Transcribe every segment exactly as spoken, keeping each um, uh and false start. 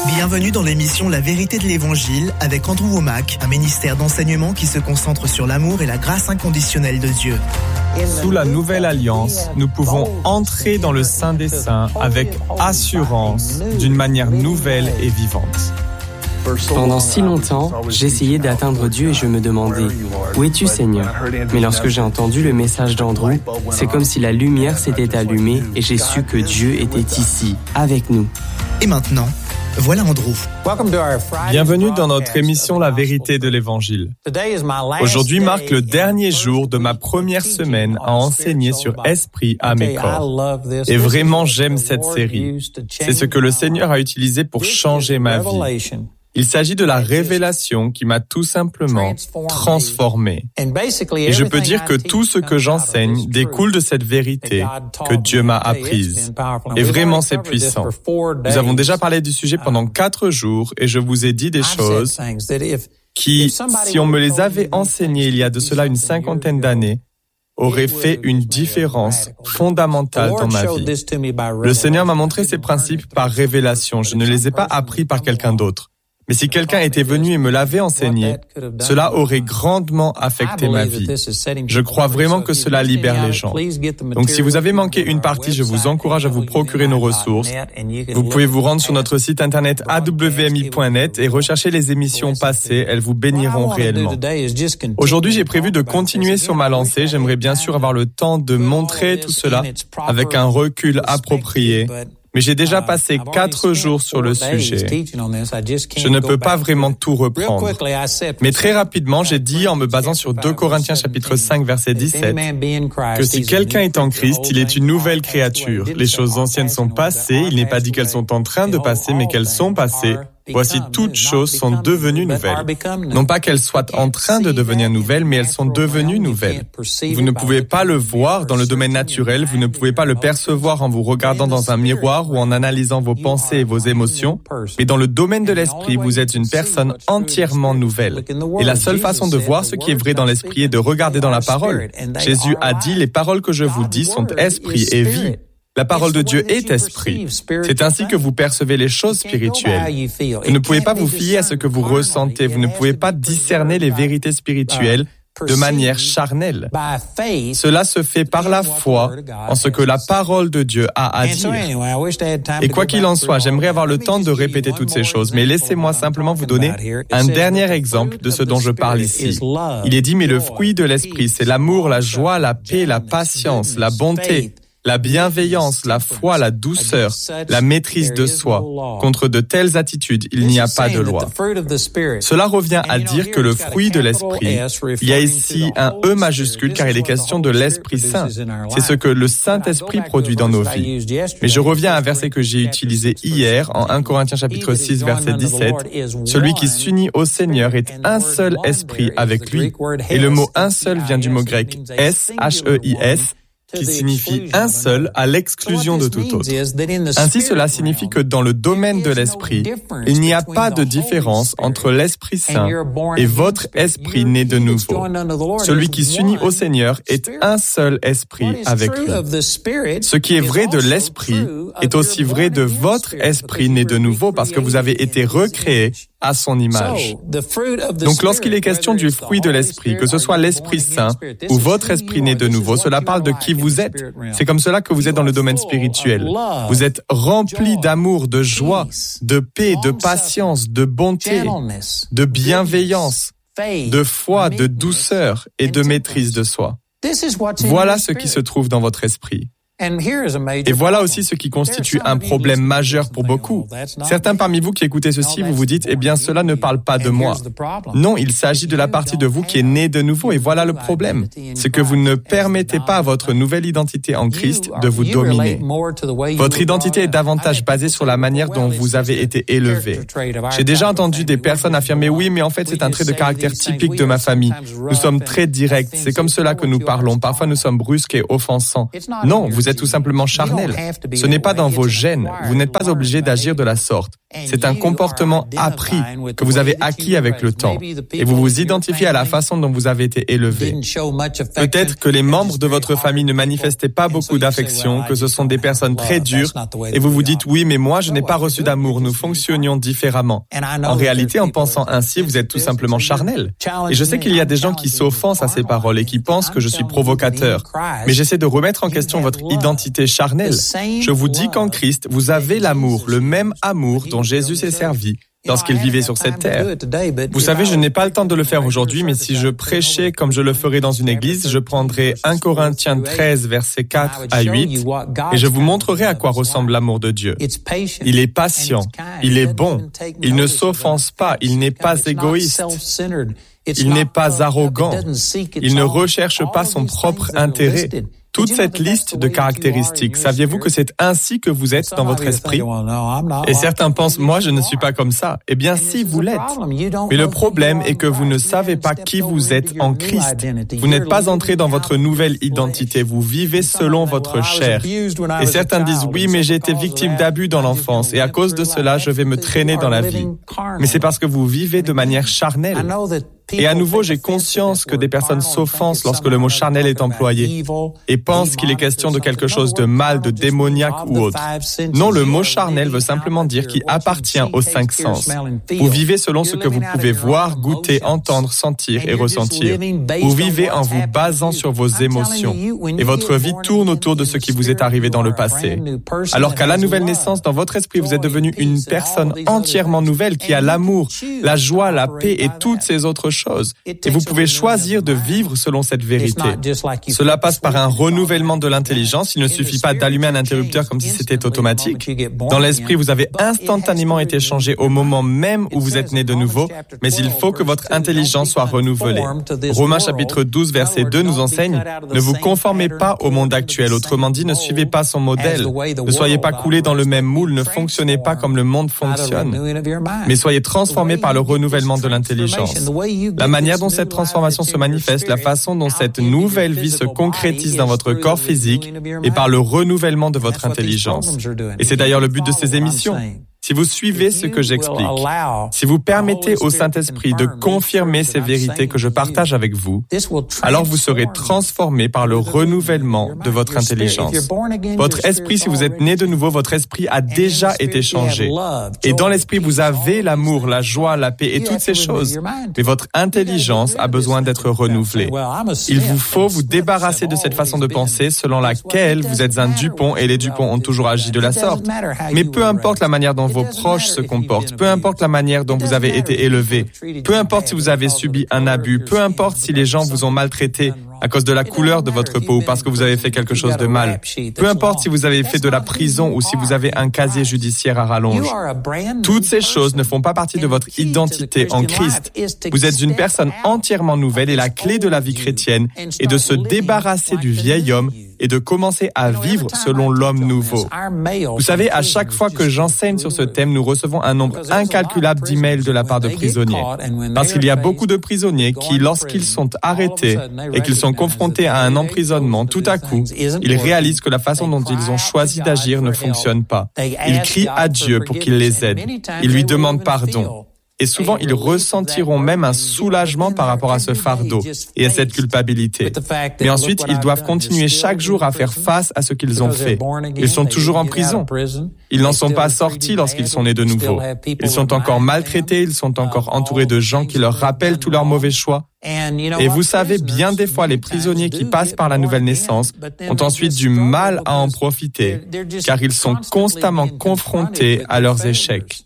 Bienvenue dans l'émission La Vérité de l'Évangile avec Andrew Wommack, un ministère d'enseignement qui se concentre sur l'amour et la grâce inconditionnelle de Dieu. Sous la Nouvelle Alliance, nous pouvons entrer dans le Saint des Saints avec assurance, d'une manière nouvelle et vivante. Pendant si longtemps, j'essayais d'atteindre Dieu et je me demandais « Où es-tu, Seigneur ?» Mais lorsque j'ai entendu le message d'Andrew, c'est comme si la lumière s'était allumée et j'ai su que Dieu était ici, avec nous. Et maintenant, voilà Andrew. Bienvenue dans notre émission La Vérité de l'Évangile. Aujourd'hui marque le dernier jour de ma première semaine à enseigner sur Esprit, âme et corps. Et vraiment, j'aime cette série. C'est ce que le Seigneur a utilisé pour changer ma vie. Il s'agit de la révélation qui m'a tout simplement transformé. Et je peux dire que tout ce que j'enseigne découle de cette vérité que Dieu m'a apprise. Et vraiment, c'est puissant. Nous avons déjà parlé du sujet pendant quatre jours et je vous ai dit des choses qui, si on me les avait enseignées il y a de cela une cinquantaine d'années, auraient fait une différence fondamentale dans ma vie. Le Seigneur m'a montré ces principes par révélation. Je ne les ai pas appris par quelqu'un d'autre. Mais si quelqu'un était venu et me l'avait enseigné, cela aurait grandement affecté ma vie. Je crois vraiment que cela libère les gens. Donc si vous avez manqué une partie, je vous encourage à vous procurer nos ressources. Vous pouvez vous rendre sur notre site internet a w m i point net et rechercher les émissions passées. Elles vous béniront réellement. Aujourd'hui, j'ai prévu de continuer sur ma lancée. J'aimerais bien sûr avoir le temps de montrer tout cela avec un recul approprié. Mais j'ai déjà passé quatre jours sur le sujet. Je ne peux pas vraiment tout reprendre. Mais très rapidement, j'ai dit, en me basant sur deux Corinthiens chapitre cinq, verset dix-sept, que si quelqu'un est en Christ, il est une nouvelle créature. Les choses anciennes sont passées, il n'est pas dit qu'elles sont en train de passer, mais qu'elles sont passées. Voici, toutes choses sont devenues nouvelles. Non pas qu'elles soient en train de devenir nouvelles, mais elles sont devenues nouvelles. Vous ne pouvez pas le voir dans le domaine naturel, vous ne pouvez pas le percevoir en vous regardant dans un miroir ou en analysant vos pensées et vos émotions, mais dans le domaine de l'esprit, vous êtes une personne entièrement nouvelle. Et la seule façon de voir ce qui est vrai dans l'esprit est de regarder dans la parole. Jésus a dit, les paroles que je vous dis sont esprit et vie. La parole de Dieu est esprit. C'est ainsi que vous percevez les choses spirituelles. Vous ne pouvez pas vous fier à ce que vous ressentez. Vous ne pouvez pas discerner les vérités spirituelles de manière charnelle. Cela se fait par la foi en ce que la parole de Dieu a à dire. Et quoi qu'il en soit, j'aimerais avoir le temps de répéter toutes ces choses, mais laissez-moi simplement vous donner un dernier exemple de ce dont je parle ici. Il est dit, mais le fruit de l'esprit, c'est l'amour, la joie, la paix, la patience, la bonté, la bienveillance, la foi, la douceur, la maîtrise de soi. Contre de telles attitudes, il n'y a pas de loi. Cela revient à dire que le fruit de l'esprit, il y a ici un E majuscule car il est question de l'Esprit Saint. C'est ce que le Saint-Esprit produit dans nos vies. Mais je reviens à un verset que j'ai utilisé hier en un Corinthiens chapitre six, verset dix-sept. Celui qui s'unit au Seigneur est un seul esprit avec lui. Et le mot un seul vient du mot grec S, H E I S, qui signifie un seul à l'exclusion de tout autre. Ainsi, cela signifie que dans le domaine de l'esprit, il n'y a pas de différence entre l'Esprit Saint et votre esprit né de nouveau. Celui qui s'unit au Seigneur est un seul esprit avec lui. Ce qui est vrai de l'esprit est aussi vrai de votre esprit né de nouveau parce que vous avez été recréé à son image. Donc, lorsqu'il est question du fruit de l'esprit, que ce soit l'Esprit Saint ou votre esprit né de nouveau, cela parle de qui vous êtes. C'est comme cela que vous êtes dans le domaine spirituel. Vous êtes rempli d'amour, de joie, de paix, de patience, de bonté, de bienveillance, de foi, de douceur et de maîtrise de soi. Voilà ce qui se trouve dans votre esprit. Et voilà aussi ce qui constitue un problème majeur pour beaucoup. Certains parmi vous qui écoutez ceci, vous vous dites, eh bien, cela ne parle pas de moi. Non, il s'agit de la partie de vous qui est née de nouveau, et voilà le problème. C'est que vous ne permettez pas à votre nouvelle identité en Christ de vous dominer. Votre identité est davantage basée sur la manière dont vous avez été élevé. J'ai déjà entendu des personnes affirmer, oui, mais en fait, c'est un trait de caractère typique de ma famille. Nous sommes très directs, c'est comme cela que nous parlons. Parfois, nous sommes brusques et offensants. Non, vous êtes tout simplement charnel. Ce n'est pas dans vos gènes. Vous n'êtes pas obligé d'agir de la sorte. C'est un comportement appris que vous avez acquis avec le temps et vous vous identifiez à la façon dont vous avez été élevé. Peut-être que les membres de votre famille ne manifestaient pas beaucoup d'affection, que ce sont des personnes très dures et vous vous dites « oui, mais moi je n'ai pas reçu d'amour, nous fonctionnions différemment ». En réalité, en pensant ainsi, vous êtes tout simplement charnel. Et je sais qu'il y a des gens qui s'offensent à ces paroles et qui pensent que je suis provocateur. Mais j'essaie de remettre en question votre identité charnelle. Je vous dis qu'en Christ, vous avez l'amour, le même amour dont Jésus s'est servi lorsqu'il vivait sur cette terre. Vous savez, je n'ai pas le temps de le faire aujourd'hui, mais si je prêchais comme je le ferais dans une église, je prendrais un Corinthiens treize, versets quatre à huit, et je vous montrerai à quoi ressemble l'amour de Dieu. Il est patient, il est bon, il ne s'offense pas, il n'est pas égoïste, il n'est pas arrogant, il ne recherche pas son propre intérêt. Toute cette liste de caractéristiques, saviez-vous que c'est ainsi que vous êtes dans votre esprit? Et certains pensent, moi je ne suis pas comme ça. Eh bien si, vous l'êtes. Mais le problème est que vous ne savez pas qui vous êtes en Christ. Vous n'êtes pas entré dans votre nouvelle identité, vous vivez selon votre chair. Et certains disent, oui, mais j'ai été victime d'abus dans l'enfance et à cause de cela, je vais me traîner dans la vie. Mais c'est parce que vous vivez de manière charnelle. Et à nouveau, j'ai conscience que des personnes s'offensent lorsque le mot charnel est employé et pensent qu'il est question de quelque chose de mal, de démoniaque ou autre. Non, le mot charnel veut simplement dire qui appartient aux cinq sens. Vous vivez selon ce que vous pouvez voir, goûter, entendre, sentir et ressentir. Vous vivez en vous basant sur vos émotions. Et votre vie tourne autour de ce qui vous est arrivé dans le passé. Alors qu'à la nouvelle naissance, dans votre esprit, vous êtes devenu une personne entièrement nouvelle qui a l'amour, la joie, la paix et toutes ces autres choses. Chose. Et vous pouvez choisir de vivre selon cette vérité. Cela passe par un renouvellement de l'intelligence. Il ne suffit pas d'allumer un interrupteur comme si c'était automatique. Dans l'esprit, vous avez instantanément été changé au moment même où vous êtes né de nouveau, mais il faut que votre intelligence soit renouvelée. Romains chapitre douze, verset deux nous enseigne « Ne vous conformez pas au monde actuel, autrement dit, ne suivez pas son modèle. Ne soyez pas coulés dans le même moule, ne fonctionnez pas comme le monde fonctionne, mais soyez transformés par le renouvellement de l'intelligence. » La manière dont cette transformation se manifeste, la façon dont cette nouvelle vie se concrétise dans votre corps physique et par le renouvellement de votre intelligence. Et c'est d'ailleurs le but de ces émissions. Si vous suivez ce que j'explique, si vous permettez au Saint-Esprit de confirmer ces vérités que je partage avec vous, alors vous serez transformés par le renouvellement de votre intelligence. Votre esprit, si vous êtes né de nouveau, votre esprit a déjà été changé. Et dans l'esprit, vous avez l'amour, la joie, la paix et toutes ces choses. Mais votre intelligence a besoin d'être renouvelée. Il vous faut vous débarrasser de cette façon de penser selon laquelle vous êtes un Dupont et les Dupont ont toujours agi de la sorte. Mais peu importe la manière dont vos proches se comportent, peu importe la manière dont vous avez été élevé, peu importe si vous avez subi un abus, peu importe si les gens vous ont maltraité à cause de la couleur de votre peau ou parce que vous avez fait quelque chose de mal, peu importe si vous avez fait de la prison ou si vous avez un casier judiciaire à rallonge. Toutes ces choses ne font pas partie de votre identité en Christ. Vous êtes une personne entièrement nouvelle et la clé de la vie chrétienne est de se débarrasser du vieil homme et de commencer à vivre selon l'homme nouveau. Vous savez, à chaque fois que j'enseigne sur ce thème, nous recevons un nombre incalculable d'emails de la part de prisonniers. Parce qu'il y a beaucoup de prisonniers qui, lorsqu'ils sont arrêtés et qu'ils sont confrontés à un emprisonnement, tout à coup, ils réalisent que la façon dont ils ont choisi d'agir ne fonctionne pas. Ils crient à Dieu pour qu'il les aide. Ils lui demandent pardon. Et souvent, ils ressentiront même un soulagement par rapport à ce fardeau et à cette culpabilité. Mais ensuite, ils doivent continuer chaque jour à faire face à ce qu'ils ont fait. Ils sont toujours en prison. Ils n'en sont pas sortis lorsqu'ils sont nés de nouveau. Ils sont encore maltraités, ils sont encore entourés de gens qui leur rappellent tous leurs mauvais choix. Et vous savez, bien des fois, les prisonniers qui passent par la nouvelle naissance ont ensuite du mal à en profiter, car ils sont constamment confrontés à leurs échecs.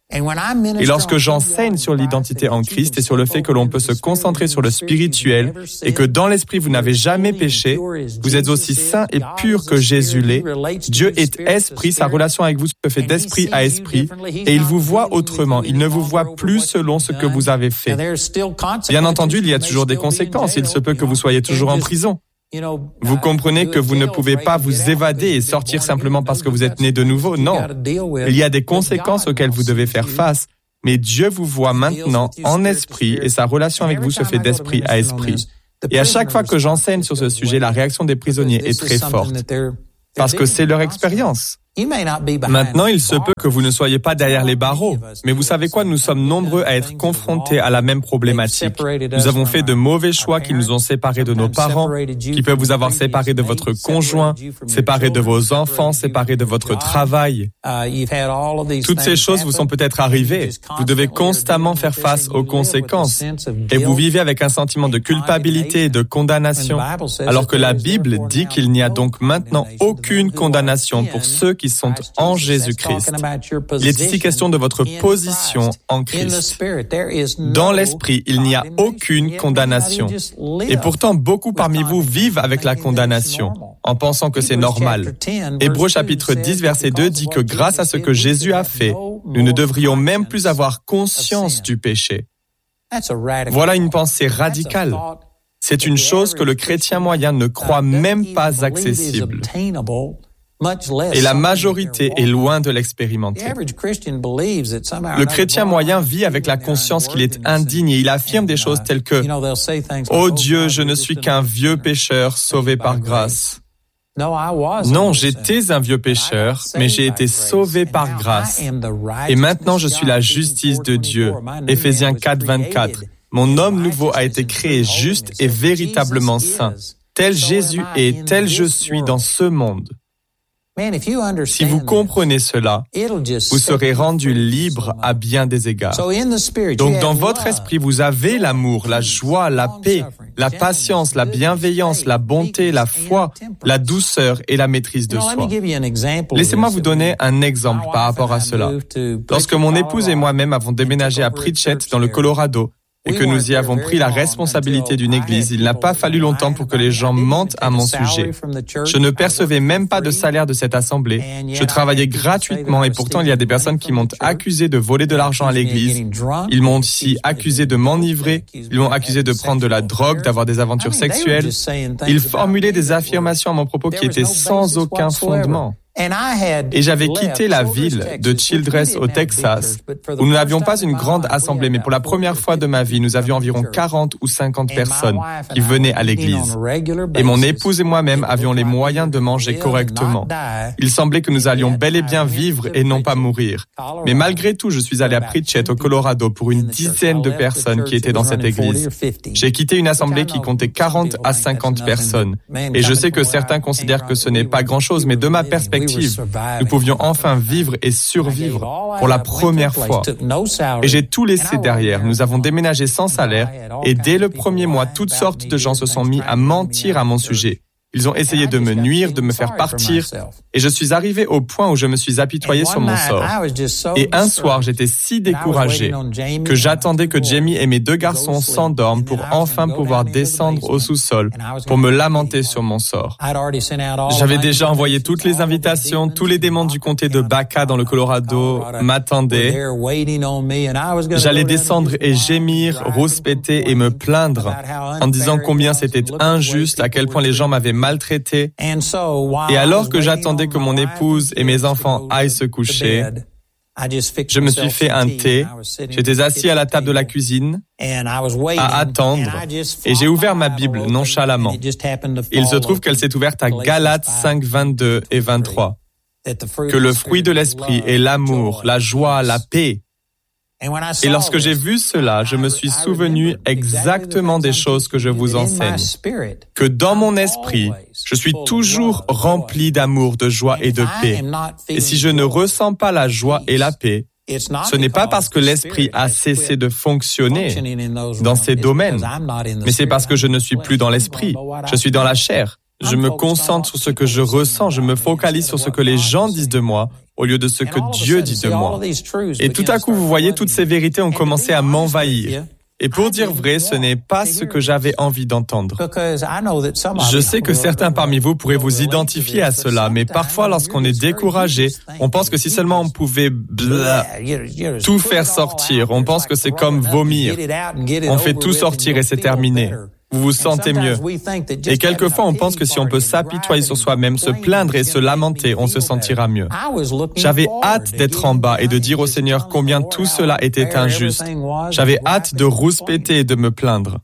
Et lorsque j'enseigne sur l'identité en Christ et sur le fait que l'on peut se concentrer sur le spirituel et que dans l'esprit vous n'avez jamais péché, vous êtes aussi saint et pur que Jésus l'est, Dieu est esprit, sa relation avec vous se fait d'esprit à esprit et il vous voit autrement, il ne vous voit plus selon ce que vous avez fait. Bien entendu, il y a toujours des conséquences, il se peut que vous soyez toujours en prison. Vous comprenez que vous ne pouvez pas vous évader et sortir simplement parce que vous êtes né de nouveau. Non, il y a des conséquences auxquelles vous devez faire face. Mais Dieu vous voit maintenant en esprit et sa relation avec vous se fait d'esprit à esprit. Et à chaque fois que j'enseigne sur ce sujet, la réaction des prisonniers est très forte. Parce que c'est leur expérience. Maintenant, il se peut que vous ne soyez pas derrière les barreaux, mais vous savez quoi, nous sommes nombreux à être confrontés à la même problématique. Nous avons fait de mauvais choix qui nous ont séparés de nos parents, qui peuvent vous avoir séparés de votre conjoint, séparés de vos enfants, séparés de votre travail. Toutes ces choses vous sont peut-être arrivées. Vous devez constamment faire face aux conséquences et vous vivez avec un sentiment de culpabilité et de condamnation, alors que la Bible dit qu'il n'y a donc maintenant aucune condamnation pour ceux qui sont en Jésus-Christ. Il est ici question de votre position en Christ. Dans l'esprit, il n'y a aucune condamnation. Et pourtant, beaucoup parmi vous vivent avec la condamnation, en pensant que c'est normal. Hébreux chapitre dix, verset deux dit que grâce à ce que Jésus a fait, nous ne devrions même plus avoir conscience du péché. Voilà une pensée radicale. C'est une chose que le chrétien moyen ne croit même pas accessible. Et la majorité est loin de l'expérimenter. Le chrétien moyen vit avec la conscience qu'il est indigne et il affirme des choses telles que « Oh Dieu, je ne suis qu'un vieux pécheur sauvé par grâce. » Non, j'étais un vieux pécheur, mais j'ai été sauvé par grâce. Et maintenant, je suis la justice de Dieu. Éphésiens quatre, vingt-quatre. Mon homme nouveau a été créé juste et véritablement saint. Tel Jésus est, tel je suis dans ce monde. Si vous comprenez cela, vous serez rendu libre à bien des égards. Donc dans votre esprit, vous avez l'amour, la joie, la paix, la patience, la bienveillance, la bonté, la foi, la douceur et la maîtrise de soi. Laissez-moi vous donner un exemple par rapport à cela. Lorsque mon épouse et moi-même avons déménagé à Pritchett dans le Colorado, et que nous y avons pris la responsabilité d'une église, il n'a pas fallu longtemps pour que les gens mentent à mon sujet. Je ne percevais même pas de salaire de cette assemblée. Je travaillais gratuitement et pourtant il y a des personnes qui m'ont accusé de voler de l'argent à l'église. Ils m'ont aussi accusé de m'enivrer. Ils m'ont accusé de prendre de la drogue, d'avoir des aventures sexuelles. Ils formulaient des affirmations à mon propos qui étaient sans aucun fondement. Et j'avais quitté la ville de Childress au Texas, où nous n'avions pas une grande assemblée, mais pour la première fois de ma vie, nous avions environ quarante ou cinquante personnes qui venaient à l'église. Et mon épouse et moi-même avions les moyens de manger correctement. Il semblait que nous allions bel et bien vivre et non pas mourir. Mais malgré tout, je suis allé à Pritchett, au Colorado, pour une dizaine de personnes qui étaient dans cette église. J'ai quitté une assemblée qui comptait quarante à cinquante personnes. Et je sais que certains considèrent que ce n'est pas grand-chose, mais de ma perspective, nous pouvions enfin vivre et survivre pour la première fois. Et j'ai tout laissé derrière. Nous avons déménagé sans salaire et dès le premier mois, toutes sortes de gens se sont mis à mentir à mon sujet. Ils ont essayé de me nuire, de me faire partir, et je suis arrivé au point où je me suis apitoyé sur mon sort. Et un soir, j'étais si découragé que j'attendais que Jamie et mes deux garçons s'endorment pour enfin pouvoir descendre au sous-sol pour me lamenter sur mon sort. J'avais déjà envoyé toutes les invitations, tous les démons du comté de Baca dans le Colorado m'attendaient. J'allais descendre et gémir, rouspéter et me plaindre en disant combien c'était injuste, à quel point les gens m'avaient maltraité. Et alors que j'attendais que mon épouse et mes enfants aillent se coucher, je me suis fait un thé, j'étais assis à la table de la cuisine, à attendre, et j'ai ouvert ma Bible nonchalamment. Il se trouve qu'elle s'est ouverte à Galates cinq, vingt-deux et vingt-trois. Que le fruit de l'esprit est l'amour, la joie, la paix. Et lorsque j'ai vu cela, je me suis souvenu exactement des choses que je vous enseigne. Que dans mon esprit, je suis toujours rempli d'amour, de joie et de paix. Et si je ne ressens pas la joie et la paix, ce n'est pas parce que l'esprit a cessé de fonctionner dans ces domaines, mais c'est parce que je ne suis plus dans l'esprit, je suis dans la chair. Je me concentre sur ce que je ressens, je me focalise sur ce que les gens disent de moi, au lieu de ce que Dieu dit de moi. Et tout à coup, vous voyez, toutes ces vérités ont commencé à m'envahir. Et pour dire vrai, ce n'est pas ce que j'avais envie d'entendre. Je sais que certains parmi vous pourraient vous identifier à cela, mais parfois, lorsqu'on est découragé, on pense que si seulement on pouvait blah, tout faire sortir, on pense que c'est comme vomir. On fait tout sortir et c'est terminé. Vous vous sentez mieux. Et quelquefois, on pense que si on peut s'apitoyer sur soi-même, se plaindre et se lamenter, on se sentira mieux. J'avais hâte d'être en bas et de dire au Seigneur combien tout cela était injuste. J'avais hâte de rouspéter et de me plaindre.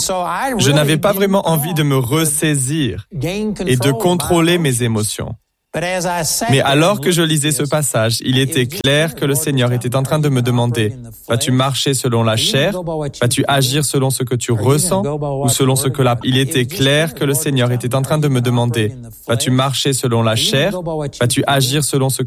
Je n'avais pas vraiment envie de me ressaisir et de contrôler mes émotions. Mais alors que je lisais ce passage, il était clair que le Seigneur était en train de me demander, vas-tu marcher selon la chair? Vas-tu agir selon ce que tu ressens? Ou selon ce que la... Il était clair que le Seigneur était en train de me demander, vas-tu marcher selon la chair? Vas-tu agir selon ce que